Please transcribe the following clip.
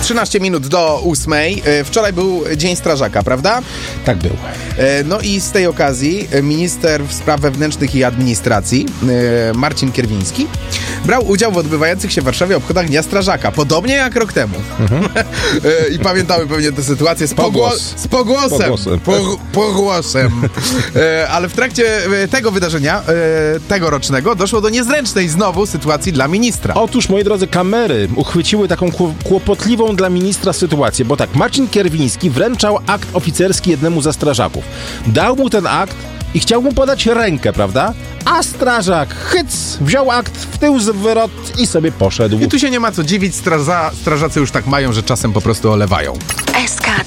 13 minut do 8. Wczoraj był Dzień Strażaka, prawda? Tak był. No i z tej okazji minister spraw wewnętrznych i administracji, Marcin Kierwiński, brał udział w odbywających się w Warszawie obchodach Dnia Strażaka. Podobnie jak rok temu. I pamiętamy pewnie tę sytuację z pogłosem. Ale w trakcie tego wydarzenia, tegorocznego, doszło do niezręcznej znowu sytuacji dla ministra. Otóż, moi drodzy, kamery uchwyciły taką kłopotliwą dla ministra sytuację, bo tak, Marcin Kierwiński wręczał akt oficerski jednemu ze strażaków. Dał mu ten akt i chciał mu podać rękę, prawda? A strażak, wziął akt w tył zwrot i sobie poszedł. I tu się nie ma co dziwić, strażacy już tak mają, że czasem po prostu olewają. SK